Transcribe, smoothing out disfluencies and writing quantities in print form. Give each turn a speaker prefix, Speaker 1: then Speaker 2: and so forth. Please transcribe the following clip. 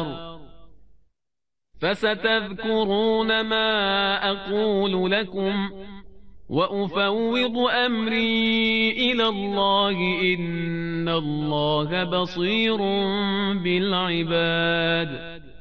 Speaker 1: النار فستذكرون ما أقول لكم وأفوض أمري إلى الله إن الله بصير بالعباد.